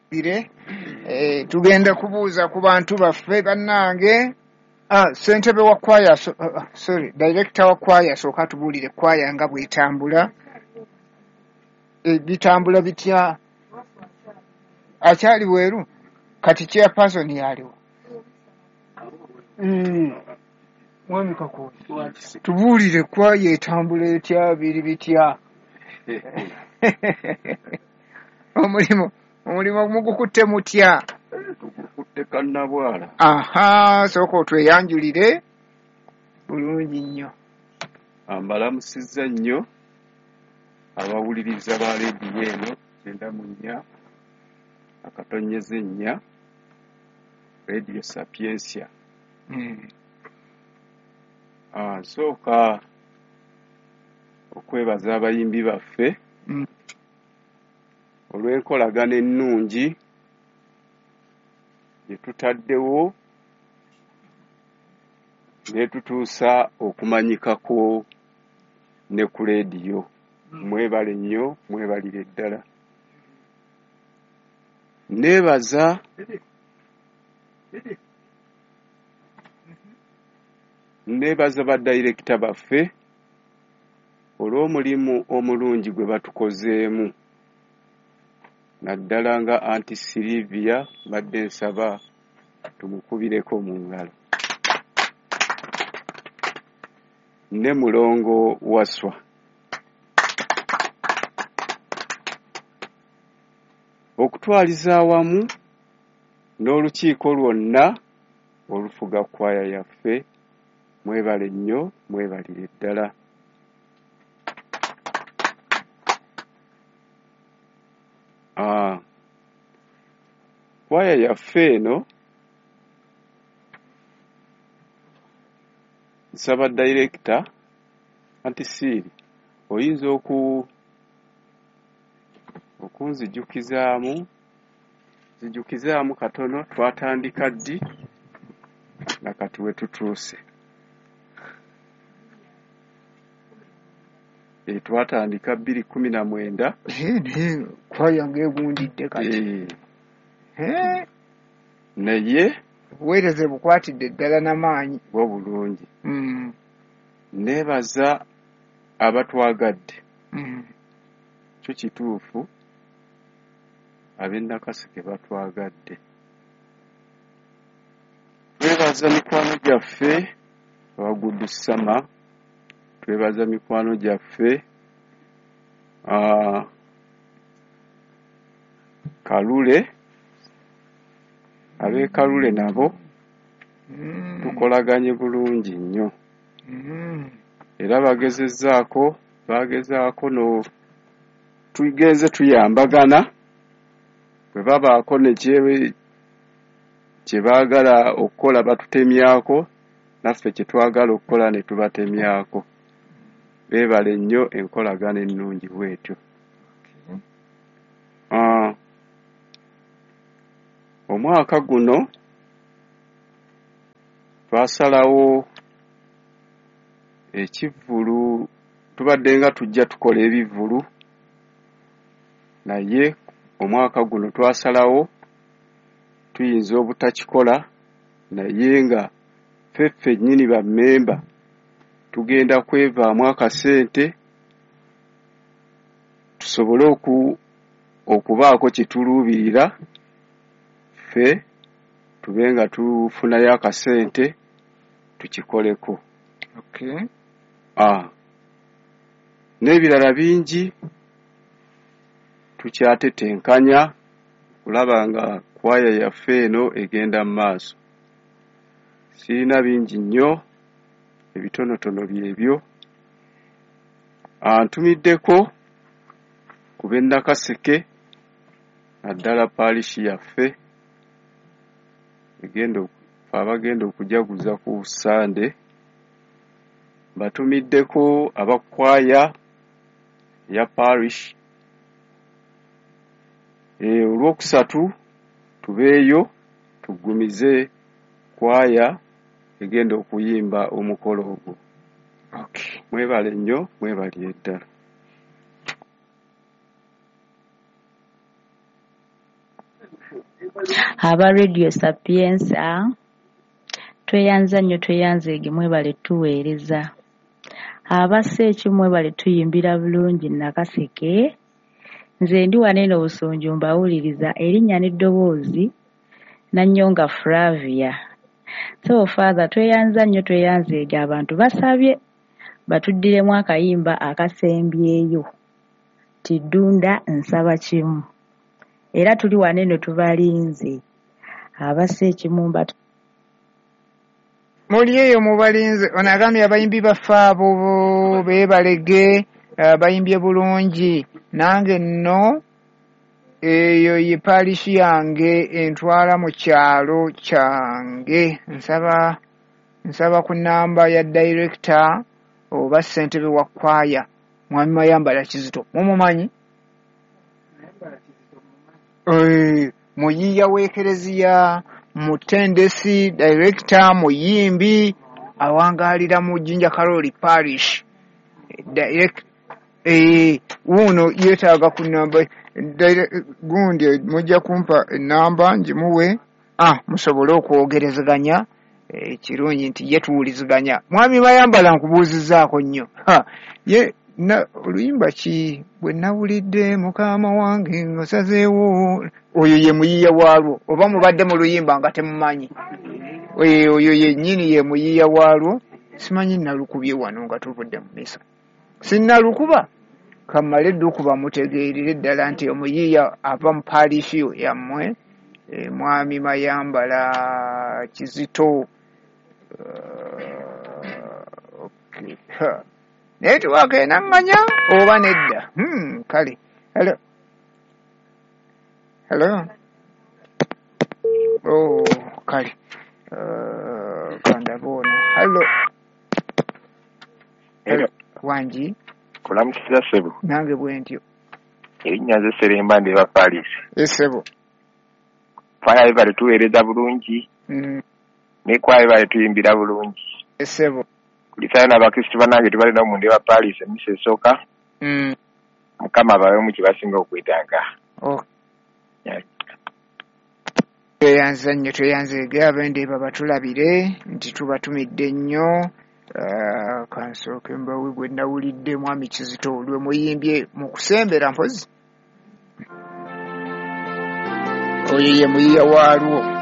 tugenda kubuuza ku bantu baffe bannange. Ssentebe wa kwaya director wa kwaya asooka tubuulire kwaya nga bw'etambula. Bitambula bitya? Akyali bweru kati chairperson yaliwo. Mwami Kakozi tubuulire kwaya etambula etya biri bitya? omulimu mugukutte mutya? Tugukutte kannabwala. Sooka otweyanjulire bulungi nnyo. Mbalamusizza nnyo abawuliriza ba leediyo eno 94 akatonyeze 4 Radio Sapiensia. Nsooka okwebaza abayimbi baffe olw'enkolagana ennungi gye tutaddewo netutuusa okumanyikako ne ku leediyo. Mwebale nnyo, mwebalire ddala. Neebaza badirekita baffe olw'omulimu omulungi gwe batukozeemu. Naddala nga Anti Silivia badde nsaba tumukubireko mu ngalo. Ne mulongo Waswa. Okutwaliza awamu n'olukiiko lwonna olufuga kwaya yaffe, mwebale nnyo, mwebalire ddala. Kwaya yaffe eno nsaba director Anti Siri oyinza okunzijukizaamu katono twatandika ddi na kati we tutuuse. Twatandika 2019 kwaya ng'egundidde kati. Naye buweereze bukwatidde ddala n'amaanyi bwo bulungi. Neebaza abatwagadde. Kyo kituufu ab'e Nakaseke batwagadde. Twebaza mikwano gyaffe abagudu Sama. Twebaza mikwano gyaffe Kalule. Ab'e Kalule nabo tukolaganye bulungi nnyo. Era bagezaako tugenze tuyambagana bwe babaako ne kye baagala okukola batutemyako, naffe kye twagala okukola ne tubatemyako. Beebale nnyo enkolagana ennungi bwetyo. Omwaka guno twasalawo ekivvulu, tubadde nga tujja tukola ebivvulu, naye omwaka guno twasalawo tuyinza obutakikola, naye nga ffeffe nnyini bammemba tugenda kwevaamu akasente tusobole okubaako kye tuluubirira ffe tube nga tufunayo akasente tukikoleko. N'ebirala bingi tukyatetenkanya kulaba nga kwaya yaffe eno egenda mu maaso. Sirina bingi nnyo, ebitonotono byebyo. Ntumiddeko ku b'e Nakaseke naddala paalishi yaffe abagenda okujaguza ku Sande. Batumiddeko abakwaya ya parish. Olwokusatu tubeeyo tugumize kwaya egenda okuyimba omukolo ogwo. Mwebale nnyo, mwebalire ddala. aba Radio Sapienza tweyanza nnyo tweyanzeege mwebale tuweereza abassa ekimwe bale tuyimbira bulungi Nakaseke nze ndi wanene obusonjo mbawuliriza erinnya n'eddoboozi Nanyonga Flavia. So Father tweyanza nnyo tweyanzeege abantu basabye batuddiremu akayimba akasembyeyo Tidunda nsaba kimu era tuli wanene tubalinze abassa ekimumba muli eyo mubalinze ono agambye abayimbi baffe abo beebalege bayimbye bulungi nange nno eyo ye paalishi yange entwala mu kyalo kyange nsaba ku namba ya director oba ssentebe wa kwaya Mwami Mayambala Kizito mumumanyi muyiiya w'ekereziya mutendesi director muyimbi awangaalira mu Jinja Karoli Parish uno yeetaaga ku namba gundi mujja kumpa enamba njimuwe musobole okwogerezeganya kirungi nti ye tuwuliziganya Mwami Mayambala nkubuuzizaako nnyo ye oluyimba ki bwe nawulidde mukama wange ngasazeewo oyo ye muyiiya waalwo oba mubadde mu luyimba nga temumanyi oyo yennyini ye muyiiya waalwo simanyi nalukubye wano nga tuvudde mu misa sinnalukuba kammale ddukuba mutegeerire ddala nti omuyiiya ava mu paalishi yammwe Mwami Mayambala Kizito network enanganya oba nedda kale hello kale kandabono hello wanji kulamukiza ssebo nange bwentyo erinnya nze Seremba ndi Paaliisi ssebo kwaya bale tuweereza bulungi ne kwaya bale tuyimbira bulungi ssebo kulisana n'abakristu banange tubalina mu ndi Paaliisi emisa esooka Mukama abawe mu kibasinga okwetaaga tweyanza nnyo tweyanzeege abendeeba batulabire nti tubatumidde nnyo kansooke mbawe gwe nawulidde Mwami Kizito lwe muyimbye mu kusembera mpozi oyo ye muyiiya waalwo